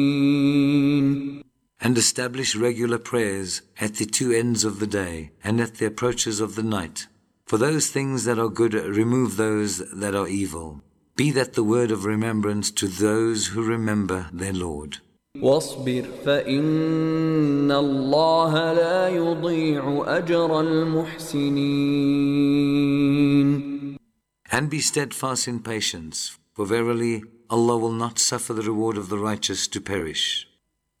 And establish regular prayers at the two ends of the day and at the approaches of the night. For those things that are good, remove those that are evil. Be that the word of remembrance to those who remember their Lord. واصبر فإن الله لا يضيع أجر المحسنين. And be steadfast in patience, for verily Allah will not suffer the reward of the righteous to perish.